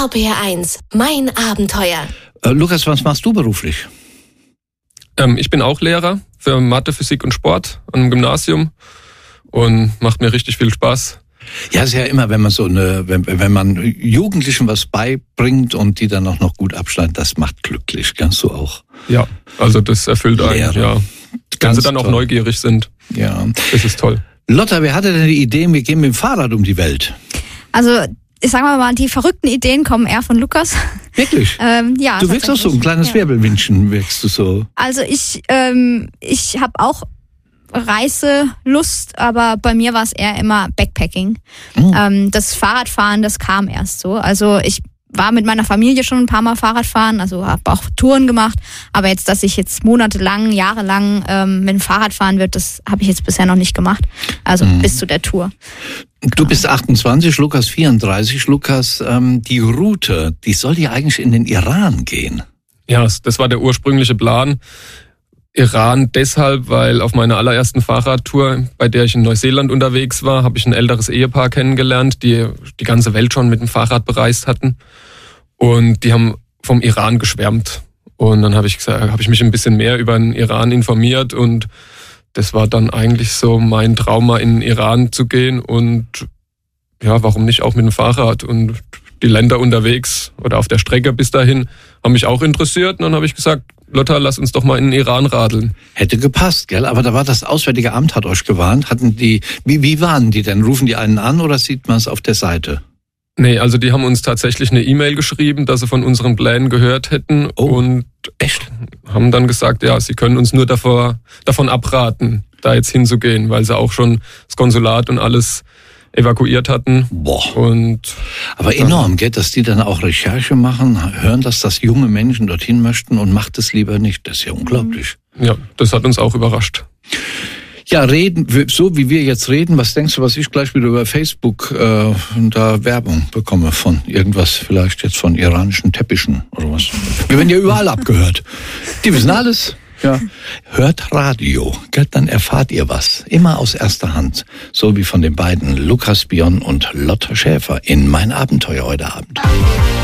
RPR1, mein Abenteuer. Lukas, was machst du beruflich? Ich bin auch Lehrer für Mathe, Physik und Sport an einem Gymnasium und macht mir richtig viel Spaß. Ja, ist ja immer, wenn man wenn man Jugendlichen was beibringt und die dann auch noch gut abschneiden, das macht glücklich, kannst du auch. Ja, also das erfüllt einen, ja. Wenn sie dann auch neugierig sind. Ja. Das ist toll. Lotta, wer hatte denn die Idee, wir gehen mit dem Fahrrad um die Welt? Also, ich sag mal, die verrückten Ideen kommen eher von Lukas. Wirklich? Ja. Du wirkst auch so, ein kleines Wirbelwindchen wirkst du so. Also ich habe auch Reiselust, aber bei mir war es eher immer Backpacking. Das Fahrradfahren, das kam erst so. Also ich war mit meiner Familie schon ein paar Mal Fahrradfahren, also habe auch Touren gemacht. Aber jetzt, dass ich jetzt monatelang, jahrelang mit dem Fahrrad fahren wird, das habe ich jetzt bisher noch nicht gemacht. Also bis zu der Tour. Du bist 28, Lukas 34. Lukas, die Route, die soll ja eigentlich in den Iran gehen. Ja, das war der ursprüngliche Plan. Iran deshalb, weil auf meiner allerersten Fahrradtour, bei der ich in Neuseeland unterwegs war, habe ich ein älteres Ehepaar kennengelernt, die die ganze Welt schon mit dem Fahrrad bereist hatten. Und die haben vom Iran geschwärmt. Und dann habe ich mich ein bisschen mehr über den Iran informiert und das war dann eigentlich so mein Traum, mal in den Iran zu gehen und ja, warum nicht auch mit dem Fahrrad? Und die Länder unterwegs oder auf der Strecke bis dahin haben mich auch interessiert. Und dann habe ich gesagt, Lotta, lass uns doch mal in den Iran radeln. Hätte gepasst, gell? Aber da war das Auswärtige Amt, hat euch gewarnt. Wie waren die denn? Rufen die einen an oder sieht man es auf der Seite? Nee, also die haben uns tatsächlich eine E-Mail geschrieben, dass sie von unseren Plänen gehört hätten. Oh, und echt? Haben dann gesagt, ja, sie können uns nur davon abraten, da jetzt hinzugehen, weil sie auch schon das Konsulat und alles evakuiert hatten. Boah. Aber dann, enorm, gell, dass die dann auch Recherche machen, hören, dass das junge Menschen dorthin möchten und macht es lieber nicht. Das ist ja unglaublich. Ja, das hat uns auch überrascht. Ja, so wie wir jetzt reden, was denkst du, was ich gleich wieder über Facebook da Werbung bekomme von irgendwas, vielleicht jetzt von iranischen Teppichen oder was? Wir werden ja überall abgehört. Die wissen alles. Ja, hört Radio, dann erfahrt ihr was. Immer aus erster Hand. So wie von den beiden Lukas Bion und Lotta Schäfer in Mein Abenteuer heute Abend.